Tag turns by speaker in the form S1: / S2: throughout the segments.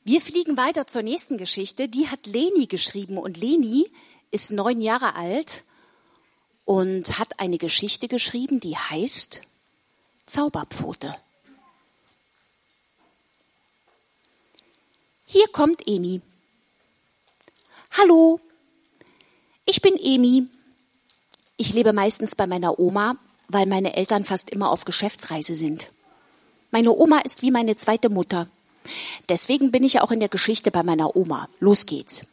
S1: Wir fliegen weiter zur nächsten Geschichte. Die hat Leni geschrieben und Leni ist 9 Jahre alt und hat eine Geschichte geschrieben, die heißt Zauberpfote. Hier kommt Emi. Hallo, ich bin Emi. Ich lebe meistens bei meiner Oma, weil meine Eltern fast immer auf Geschäftsreise sind. Meine Oma ist wie meine zweite Mutter. Deswegen bin ich auch in der Geschichte bei meiner Oma. Los geht's.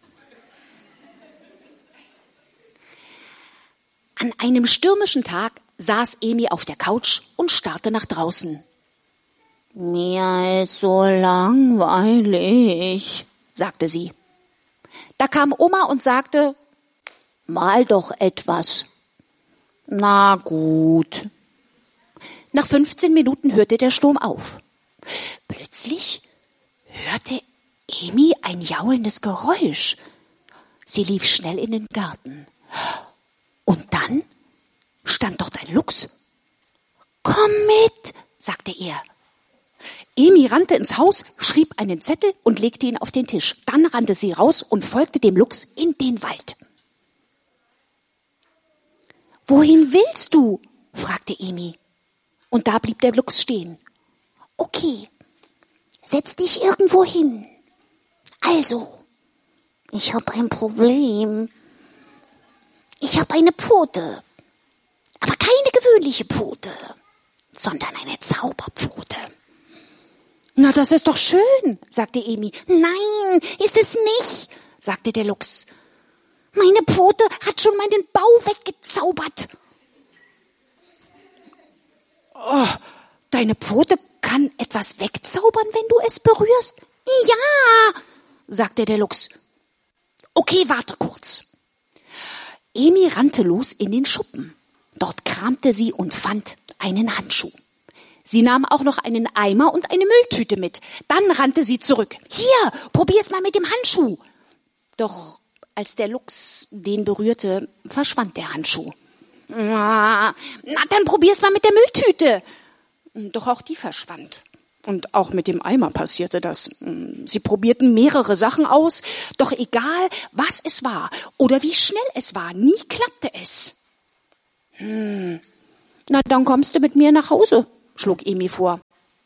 S1: An einem stürmischen Tag saß Emi auf der Couch und starrte nach draußen. Mir ist so langweilig, sagte sie. Da kam Oma und sagte, mal doch etwas. Na gut. Nach 15 Minuten hörte der Sturm auf. Plötzlich hörte Emi ein jaulendes Geräusch. Sie lief schnell in den Garten. Und dann stand dort ein Luchs. Komm mit, sagte er. Emi rannte ins Haus, schrieb einen Zettel und legte ihn auf den Tisch. Dann rannte sie raus und folgte dem Luchs in den Wald. Wohin willst du? Fragte Emi. Und da blieb der Luchs stehen. Okay, setz dich irgendwo hin. Also, ich habe ein Problem. Ich habe eine Pfote, aber keine gewöhnliche Pfote, sondern eine Zauberpfote. Na, das ist doch schön, sagte Emi. Nein, ist es nicht, sagte der Luchs. Meine Pfote hat schon meinen Bau weggezaubert. Oh, deine Pfote kann etwas wegzaubern, wenn du es berührst? Ja, sagte der Luchs. Okay, warte kurz. Emi rannte los in den Schuppen. Dort kramte sie und fand einen Handschuh. Sie nahm auch noch einen Eimer und eine Mülltüte mit. Dann rannte sie zurück. Hier, probier's mal mit dem Handschuh. Doch als der Luchs den berührte, verschwand der Handschuh. Na, dann probier's mal mit der Mülltüte. Doch auch die verschwand. Und auch mit dem Eimer passierte das. Sie probierten mehrere Sachen aus, doch egal, was es war oder wie schnell es war, nie klappte es. Na, dann kommst du mit mir nach Hause, schlug Emi vor.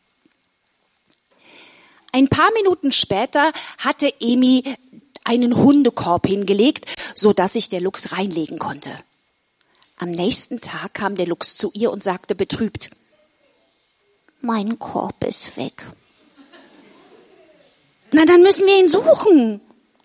S1: Ein paar Minuten später hatte Emi einen Hundekorb hingelegt, sodass sich der Luchs reinlegen konnte. Am nächsten Tag kam der Luchs zu ihr und sagte betrübt, mein Korb ist weg. Na, dann müssen wir ihn suchen.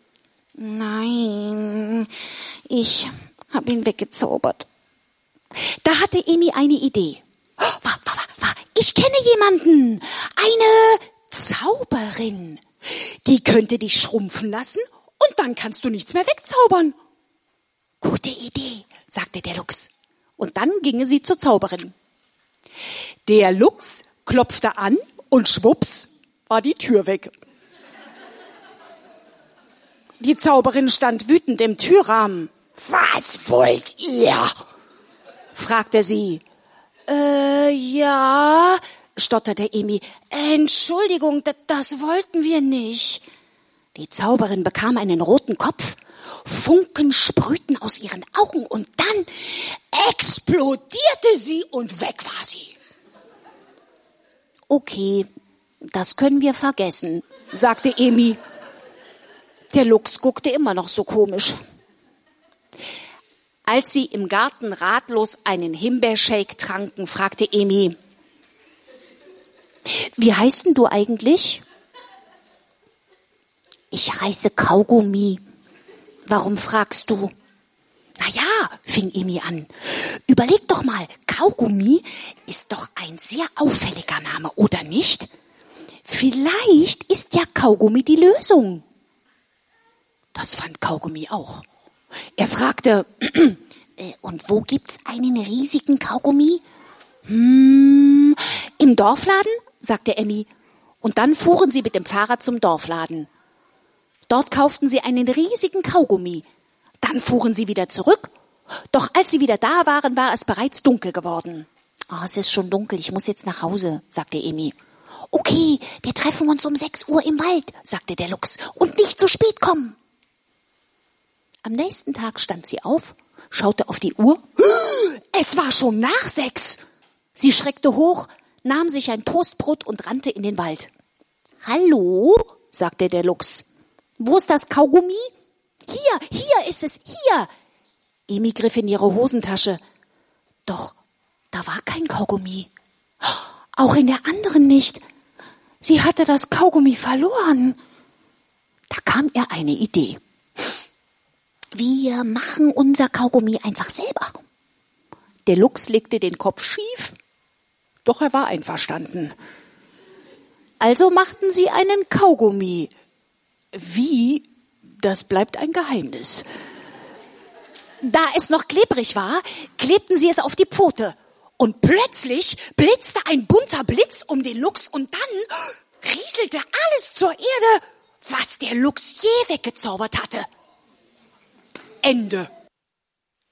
S1: Nein, ich habe ihn weggezaubert. Da hatte Emi eine Idee. Ich kenne jemanden, eine Zauberin. Die könnte dich schrumpfen lassen und dann kannst du nichts mehr wegzaubern. Gute Idee, sagte der Luchs. Und dann gingen sie zur Zauberin. Der Luchs klopfte an und schwupps war die Tür weg. Die Zauberin stand wütend im Türrahmen. Was wollt ihr? Fragte sie. Ja, stotterte Emi. Entschuldigung, das wollten wir nicht. Die Zauberin bekam einen roten Kopf. Funken sprühten aus ihren Augen und dann explodierte sie und weg war sie. Okay, das können wir vergessen, sagte Emi. Der Luchs guckte immer noch so komisch. Als sie im Garten ratlos einen Himbeershake tranken, fragte Emi, wie heißt denn du eigentlich? Ich heiße Kaugummi. Warum fragst du? Na ja, fing Emi an. Überleg doch mal, Kaugummi ist doch ein sehr auffälliger Name, oder nicht? Vielleicht ist ja Kaugummi die Lösung. Das fand Kaugummi auch. Er fragte, und wo gibt's einen riesigen Kaugummi? Im Dorfladen, sagte Emi. Und dann fuhren sie mit dem Fahrrad zum Dorfladen. Dort kauften sie einen riesigen Kaugummi. Dann fuhren sie wieder zurück. Doch als sie wieder da waren, war es bereits dunkel geworden. Es ist schon dunkel, ich muss jetzt nach Hause, sagte Emi. Okay, wir treffen uns um 6 Uhr im Wald, sagte der Luchs, und nicht zu spät kommen. Am nächsten Tag stand sie auf, schaute auf die Uhr. Es war schon nach 6. Sie schreckte hoch, nahm sich ein Toastbrot und rannte in den Wald. Hallo, sagte der Luchs. Wo ist das Kaugummi? Hier ist es, hier. Emi griff in ihre Hosentasche. Doch da war kein Kaugummi. Auch in der anderen nicht. Sie hatte das Kaugummi verloren. Da kam ihr eine Idee. Wir machen unser Kaugummi einfach selber. Der Luchs legte den Kopf schief, doch er war einverstanden. Also machten sie einen Kaugummi. Wie? Das bleibt ein Geheimnis. Da es noch klebrig war, klebten sie es auf die Pfote. Und plötzlich blitzte ein bunter Blitz um den Luchs und dann rieselte alles zur Erde, was der Luchs je weggezaubert hatte. Ende.